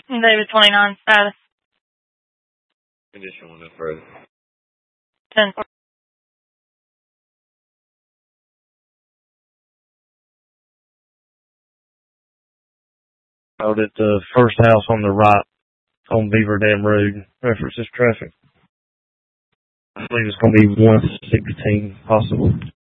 David 29 status. Condition will no further. 10. Out at the first house on the right on Beaver Dam Road. References traffic. I believe it's going to be 116 possible.